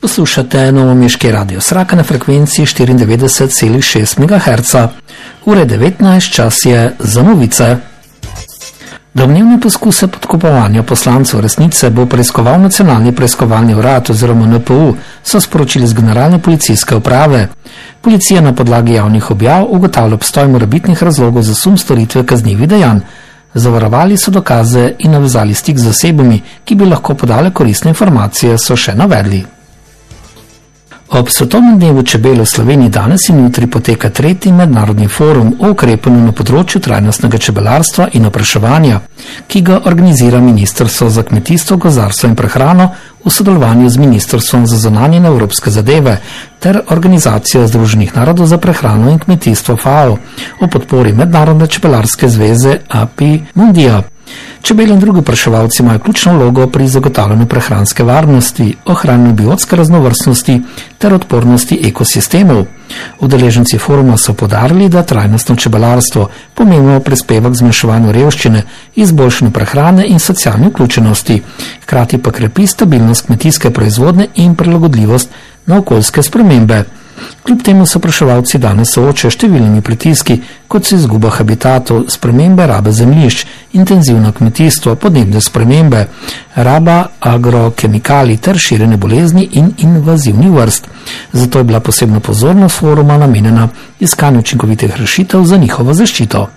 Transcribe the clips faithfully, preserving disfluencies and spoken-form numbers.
Poslušate novomeški radio Sraka na frekvenci štiriindevetdeset celih šest megaherca. Ure devetnajst, čas je za novice. Domnevne poskuse podkupovanja poslancev resnice bo preiskoval Nacionalni preiskovalni urad oziroma N P U, so sporočili z Generalne policijske uprave. Policija na podlagi javnih objav ugotavlja obstoj morebitnih razlogov za sum storitve kaznivih dejanj. Zavarovali so dokaze in navezali stik z osebami, ki bi lahko podale koristne informacije, so še navedli. Ob svetovnem dnevu čebel v Sloveniji danes in jutri poteka tretji mednarodni forum o ukrepanju na področju trajnostnega čebelarstva in opraševanja, ki ga organizira Ministrstvo za kmetijstvo, gozdarstvo in prehrano v sodelovanju z Ministrstvom za zunanje in evropske zadeve ter Organizacijo Združenih narodov za prehrano in kmetijstvo F A O o podpori Mednarodne čebelarske zveze A P I Mundija. Čebele in drugi opraševalci imajo ključno vlogo pri zagotavljanju prehranske varnosti, ohranjanju biotske raznovrstnosti ter odpornosti ekosistemov. Udeleženci foruma so poudarili, da trajnostno čebelarstvo pomembno prispeva k zmanjševanju revščine, izboljšanju prehrane in socialne vključenosti, hkrati pa krepi stabilnost kmetijske proizvodnje in prilagodljivost na okoljske spremembe. Kljub temu se opraševalci danes soočajo številnimi pritiski, kot so izguba habitatov, spremembe rabe zemljišč, intenzivno kmetijstvo, podnebne spremembe, raba agrokemikalij ter širjenje bolezni in invazivnih vrst. Zato je bila posebna pozornost foruma namenjena iskanju učinkovitih rešitev za njihovo zaščito.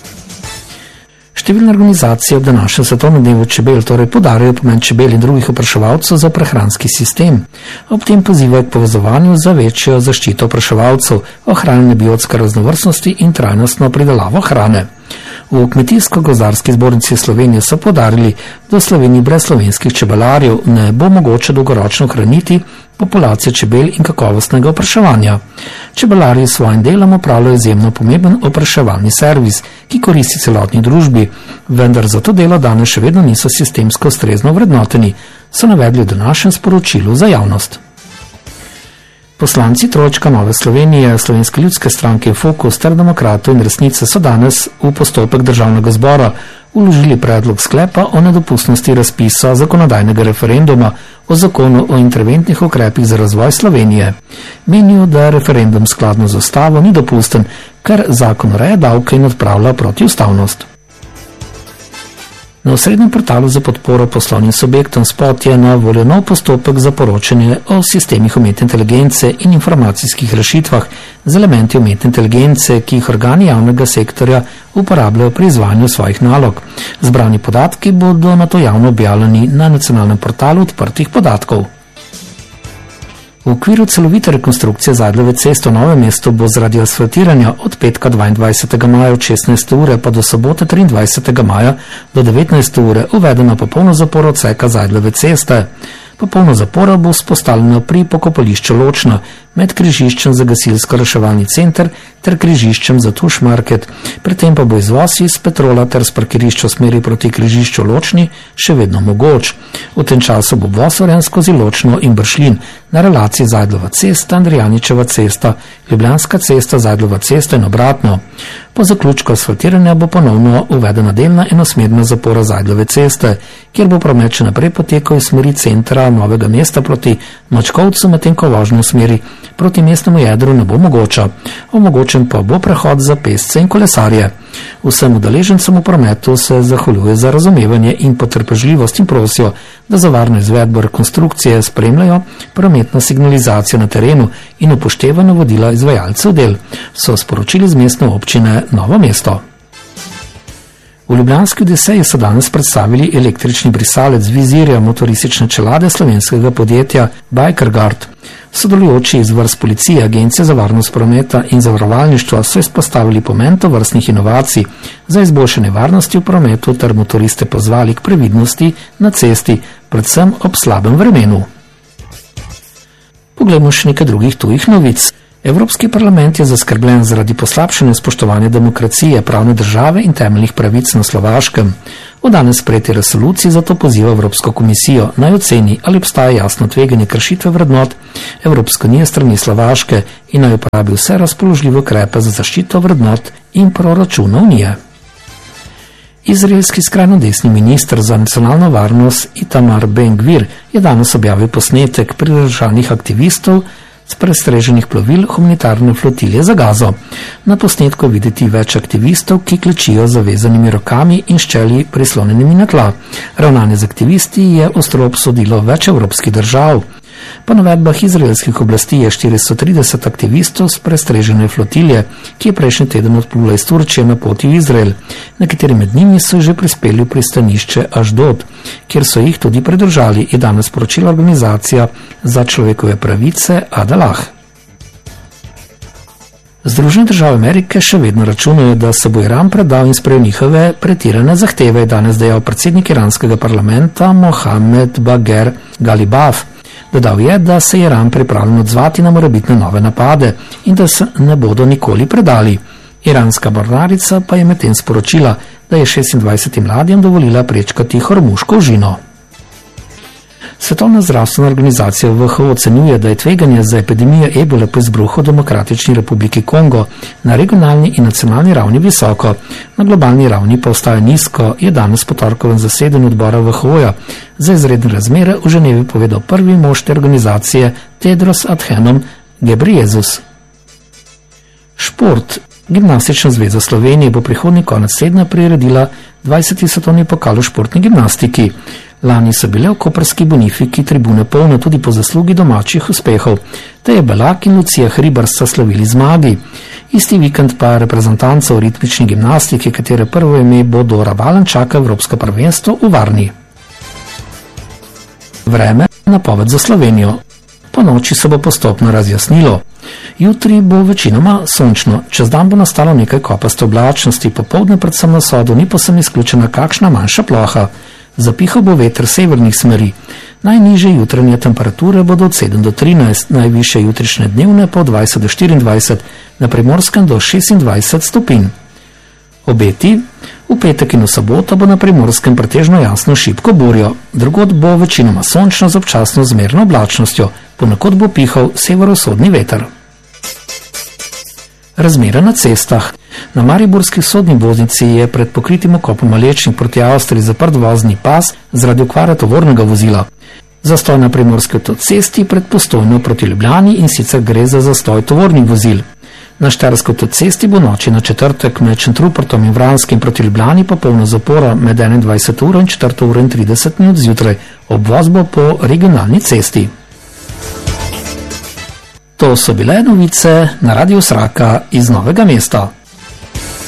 Številne organizacije ob današnjem svetovnem dnevu čebel torej poudarjajo pomen čebel in drugih opraševalcev za prehranski sistem. Ob tem pozivajo k povezovanju za večjo zaščito opraševalcev, ohranjanje biotske raznovrstnosti in trajnostno pridelavo hrane. V Kmetijsko-gozdarski zbornici Slovenije so poudarili, da v Sloveniji brez slovenskih čebelarjev ne bo mogoče dolgoročno hraniti populacije čebel in kakovostnega opraševanja. Čebelarji s svojim delom opravljajo izjemno pomemben opraševalni servis, ki koristi celotni družbi, vendar za to delo danes še vedno niso sistemsko ustrezno vrednoteni, so navedli v današnjem sporočilu za javnost. Poslanci trojčka Nove Slovenije, Slovenske ljudske stranke Fokus ter Demokratov in Resnice so danes v postopek državnega zbora vložili predlog sklepa o nedopustnosti razpisa zakonodajnega referenduma o zakonu o interventnih ukrepih za razvoj Slovenije. Menijo, da referendum skladno z ustavo ni dopusten, ker zakon ureja davke in odpravlja protiustavnost. Na osrednjem portalu za podporo poslovnim subjektom Spot je na voljo nov postopek za poročanje o sistemih umetne inteligence in informacijskih rešitvah z elementi umetne inteligence, ki jih organi javnega sektorja uporabljajo pri izvajanju svojih nalog. Zbrani podatki bodo nato javno objavljeni na nacionalnem portalu odprtih podatkov. V okviru celovite rekonstrukcije Zajdlove ceste v Novem mestu bo zaradi asfaltiranja od petka dvaindvajsetega maja od šestnajste ure pa do sobote triindvajsetega maja do devetnajste ure uvedena popolna zapora odseka Zajdlove ceste. Popolna zapora bo vzpostavljena pri pokopališču Ločna med križiščem za gasilsko-reševalni center ter križiščem za Tuš Market. Pri tem pa bo izvoz iz Petrola ter s parkirišča v smeri proti križišču Ločni še vedno mogoč. V tem času bo voz urejen skozi Ločno in Bršljin na relaciji Zajdlova cesta, Andrijaničeva cesta, Ljubljanska cesta, Zajdlova cesta in obratno. Po zaključku asfaltiranja bo ponovno uvedena delna enosmerna zapora Zajdlove ceste, kjer bo promet še naprej potekal iz smeri centra Novega mesta proti Mačkovcu, medtem ko vožnja v smeri proti mestnemu jedru ne bo mogoča. Omogočen pa bo prehod za pešce in kolesarje. Vsem udeležencem v prometu se zahvaljuje za razumevanje in potrpežljivost in prosijo, da za varno izvedbo rekonstrukcije spremljajo prometno signalizacijo na terenu in upoštevanje vodila izvajalcev del, so sporočili z mestne občine Novo mesto. V ljubljanski Odiseji so danes predstavili električni brisalec vizirja motoristične čelade slovenskega podjetja Bikerguard. Sodelujoči iz vrst policije, Agencije za varnost prometa in zavarovalništva so izpostavili pomen tovrstnih inovacij za izboljšanje varnosti v prometu ter motoriste pozvali k previdnosti na cesti, predvsem ob slabem vremenu. Poglejmo še nekaj drugih tujih novic. Evropski parlament je zaskrbljen zaradi poslabšanja spoštovanja demokracije, pravne države in temeljnih pravic na Slovaškem. V danes sprejeti resoluciji zato poziva Evropsko komisijo naj oceni, ali obstaja jasno tveganje kršitve vrednot Evropske unije strani Slovaške in naj uporabi vse razpoložljive ukrepe za zaščito vrednot in proračuna unije. Izraelski skrajno desni minister za nacionalno varnost Itamar Ben-Gvir je danes objavil posnetek pridržanih aktivistov z prestreženih plovil humanitarne flotilje za Gazo. Na posnetku videti več aktivistov, ki klečijo z zavezanimi rokami in ščeli prislonjenimi na tla. Ravnanje z aktivisti je ostro obsodilo več evropskih držav. Po navedbah izraelskih oblasti je štiristo trideset aktivistov z prestrežene flotilje, ki je prejšnji teden odplula iz Turčije na poti v Izrael. Nekateri med njimi so že prispeli v pristanišče Ašdod, kjer so jih tudi pridržali, je danes sporočila organizacija za človekove pravice Adalah. Združene države Amerike še vedno računajo, da se bo Iran predal in sprejel njihove pretirane zahteve, je danes dejal predsednik iranskega parlamenta Mohamed Bagher Ghalibaf. Dodal je, da se je Iran pripravljen odzvati na morebitne nove napade in da se ne bodo nikoli predali. Iranska mornarica pa je medtem sporočila, da je šestindvajsetim ladjam dovolila prečkati Hormuško užino. Svetovna zdravstvena organizacija W H O ocenjuje, da je tveganje za epidemijo ebole po izbruhu v Demokratični republiki Kongo na regionalni in nacionalni ravni visoko, na globalni ravni pa ostaja nizko, je danes po torkovem zasedanju odbora W H O-ja za izredne razmere v Ženevi povedal prvi mož te organizacije Tedros Adhanom Ghebreyesus. Šport. Gimnastična zveza Slovenije bo prihodnji konec tedna priredila dvajseti svetovni pokal v športni gimnastiki. Lani so bile v koprski Bonifiki tribune polne tudi po zaslugi domačih uspehov, te je Belak in Lucija Hribar sta slavili zmagi. Isti vikend pa reprezentanca v ritmični gimnastiki, katere prvo ime bo Dora Valen, čaka evropsko prvenstvo v Varni. Vreme, napoved za Slovenijo. Po noči se bo postopno razjasnilo. Jutri bo večinoma sončno, čez dan bo nastalo nekaj kopaste oblačnosti, popoldne predvsem na vzhodu ni posem izključena kakšna manjša ploha. Zapihal bo veter severnih smeri. Najnižje jutranje temperature bodo od sedem do trinajst, najvišje jutrišnje dnevne pa od dvajset do štiriindvajset, na Primorskem do šestindvajset stopinj. Obeti. V petek in v soboto bo na Primorskem pretežno jasno šibko burjo, drugod bo večinoma sončno z občasno zmerno oblačnostjo, ponekod bo pihal severovzhodni veter. Razmere na cestah. Na mariborski vzhodni voznici je pred pokritim okopom Malečnik proti Avstriji zaprt vozni pas zaradi okvare tovornega vozila. Zastoj na primorski avtocesti pred Postojno proti Ljubljani, in sicer gre za zastoj tovornih vozil. Na štajerski avtocesti bo noči na četrtek med Šentrupertom in Vranskim proti Ljubljani popolna zapora med enaindvajseto uro in četrto uro in trideset minut zjutraj. Obvoz bo po regionalni cesti. To so bile novice na Radiu Sraka iz Novega mesta.